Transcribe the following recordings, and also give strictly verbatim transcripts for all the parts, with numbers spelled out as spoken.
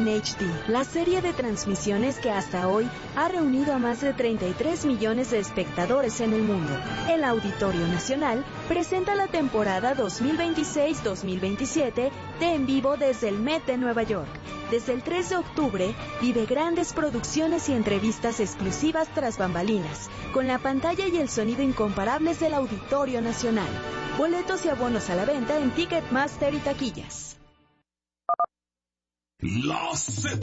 in H D, la serie de transmisiones que hasta hoy ha reunido a más de treinta y tres millones de espectadores en el mundo. El Auditorio Nacional presenta la temporada dos mil veintiséis dos mil veintisiete de En Vivo desde el Met de Nueva York. Desde el tres de octubre, vive grandes producciones y entrevistas exclusivas tras bambalinas, con la pantalla y el sonido incomparables del Auditorio Nacional. Boletos y abonos a la venta en Ticketmaster y taquillas. La Z.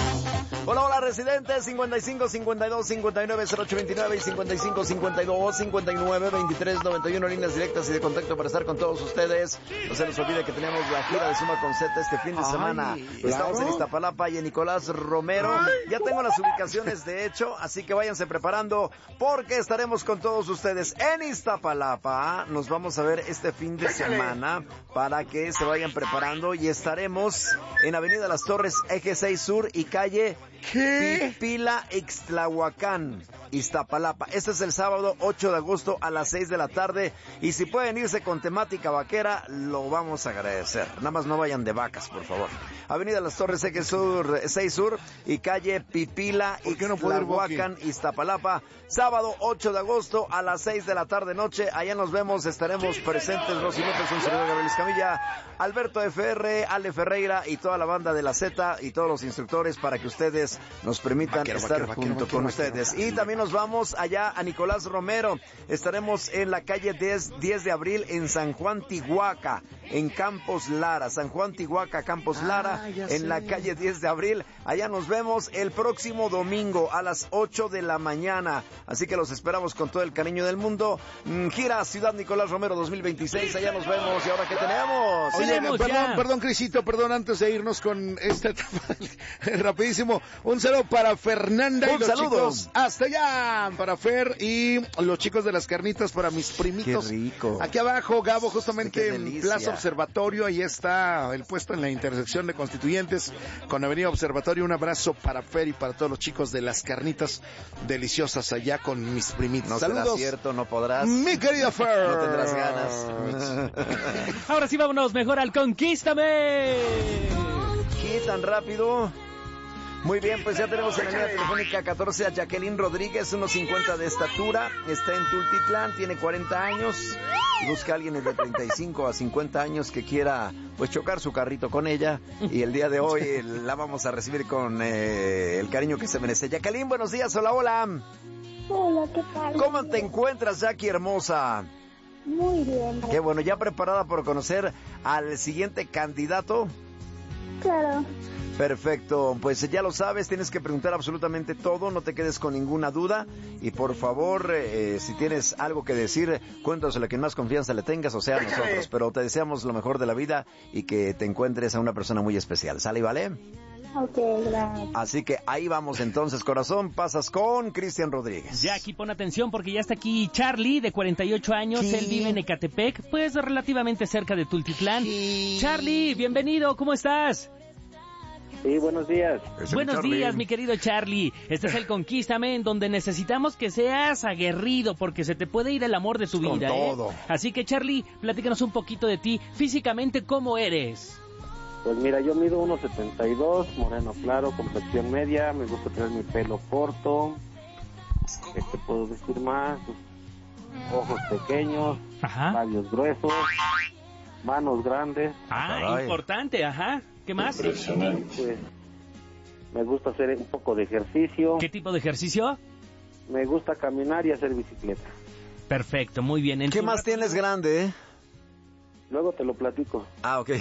Hola, hola, residentes. cincuenta y cinco, cincuenta y dos, cincuenta y nueve, cero ocho veintinueve y cincuenta y cinco, cincuenta y dos, cincuenta y nueve, veintitrés, noventa y uno, líneas directas y de contacto para estar con todos ustedes. No se les olvide que tenemos la gira de Suma con Z este fin de semana. Ay, Estamos claro. en Iztapalapa y en Nicolás Romero. Ay, ya tengo las ubicaciones de hecho, así que váyanse preparando porque estaremos con todos ustedes en Iztapalapa. Nos vamos a ver este fin de semana para que se vayan preparando y estaremos en Avenida Las Torres, Eje seis Sur y calle ¿Qué? Pipila, Ixtlahuacán, Iztapalapa. Este es el sábado ocho de agosto a las seis de la tarde. Y si pueden irse con temática vaquera, lo vamos a agradecer. Nada más no vayan de vacas, por favor. Avenida Las Torres, Eje Sur, seis Sur y calle Pipila, Ixtlahuacán, Iztapalapa. Sábado ocho de agosto a las seis de la tarde noche. Allá nos vemos, estaremos presentes. Rosy López, un servidor Gabriel Escamilla, Alberto F R, Ale Ferreira y toda la banda de la Z y todos los instructores para que ustedes nos permitan vaquero, estar vaquero, junto vaquero, con vaquero, ustedes. Vaquero. Y también nos vamos allá a Nicolás Romero. Estaremos en la calle diez de abril en San Juan Tihuaca, en Campos Lara. San Juan Tihuaca, Campos Lara, ah, en sé. la calle diez de abril. Allá nos vemos el próximo domingo a las ocho de la mañana. Así que los esperamos con todo el cariño del mundo. Gira Ciudad Nicolás Romero dos mil veintiséis. Allá nos vemos. ¿Y ahora qué tenemos? Oye, tenemos perdón, ya. perdón, Crisito, perdón, antes de irnos con esta etapa, rapidísimo. Un saludo para Fernanda un y los saludo. chicos hasta allá, para Fer y los chicos de las carnitas, para mis primitos. Qué rico. Aquí abajo, Gabo, justamente en Plaza Observatorio, ahí está el puesto en la intersección de Constituyentes con Avenida Observatorio. Un abrazo para Fer y para todos los chicos de las carnitas deliciosas allá con mis primitos. No Saludos. será cierto, no podrás. Mi querida Fer. No tendrás ganas. Ahora sí, vámonos mejor al Conquístame. ¿Qué tan rápido? Muy bien, pues ya tenemos en la línea telefónica catorce a Jacqueline Rodríguez, uno cincuenta de estatura, está en Tultitlán, tiene cuarenta años y busca a alguien de treinta y cinco a cincuenta años que quiera pues chocar su carrito con ella, y el día de hoy la vamos a recibir con eh, el cariño que se merece. Jacqueline, buenos días, hola, hola. Hola, ¿qué tal? ¿Cómo te encuentras, Jackie hermosa? Muy bien. Qué bueno, ¿ya preparada por conocer al siguiente candidato? Claro. Perfecto, pues ya lo sabes, tienes que preguntar absolutamente todo, no te quedes con ninguna duda y por favor, eh, si tienes algo que decir, cuéntanoslo a quien más confianza le tengas, o sea, a nosotros, pero te deseamos lo mejor de la vida y que te encuentres a una persona muy especial, ¿sale y vale? Ok, gracias. Así que ahí vamos entonces, corazón, pasas con Cristian Rodríguez. Jackie, pon atención porque ya está aquí Charlie, de cuarenta y ocho años, ¿Qué? Él vive en Ecatepec, pues relativamente cerca de Tultitlán. ¿Qué? Charlie, bienvenido, ¿cómo estás? Sí, buenos días. Buenos días, mi querido Charlie. Este es el Conquístame, en donde necesitamos que seas aguerrido, porque se te puede ir el amor de tu Con vida, todo. ¿eh? Así que, Charlie, platícanos un poquito de ti. Físicamente, ¿cómo eres? Pues mira, yo mido uno setenta y dos, moreno claro, complexión media, me gusta tener mi pelo corto. ¿Qué te puedo decir más? Ojos pequeños, Ajá. labios gruesos, manos grandes. Ah, Caray. importante, ajá. ¿Qué más? Pues, me gusta hacer un poco de ejercicio. ¿Qué tipo de ejercicio? Me gusta caminar y hacer bicicleta. Perfecto, muy bien. ¿En ¿Qué tu más rato- tienes grande, eh? Luego te lo platico. Ah, ok.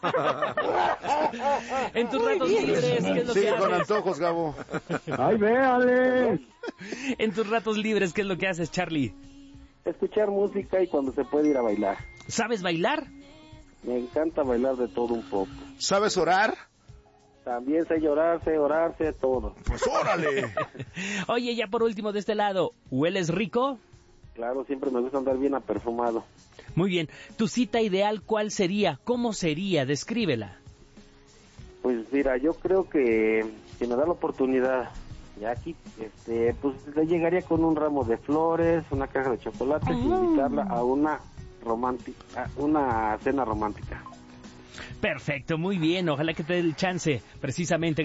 En tus ratos libres, ¿qué es lo Sigue que con haces? antojos, Gabo. ¡Ay, véale! En tus ratos libres, ¿qué es lo que haces, Charlie? Escuchar música y cuando se puede ir a bailar. ¿Sabes bailar? Me encanta bailar de todo un poco. ¿Sabes orar? También sé llorar, sé orar, sé todo. Pues órale. Oye, ya por último de este lado, ¿hueles rico? Claro, siempre me gusta andar bien aperfumado. Muy bien. ¿Tu cita ideal cuál sería? ¿Cómo sería? Descríbela. Pues mira, yo creo que si me da la oportunidad, ya aquí, este, pues le llegaría con un ramo de flores, una caja de chocolates y invitarla a una romántica, una cena romántica. Perfecto, muy bien. Ojalá que te dé el chance, precisamente.